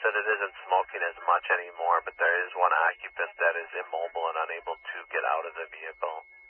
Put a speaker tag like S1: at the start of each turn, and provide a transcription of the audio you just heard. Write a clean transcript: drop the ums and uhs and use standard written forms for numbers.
S1: said it isn't smoking as much anymore, but there is one occupant that is immobile and unable to get out of the vehicle.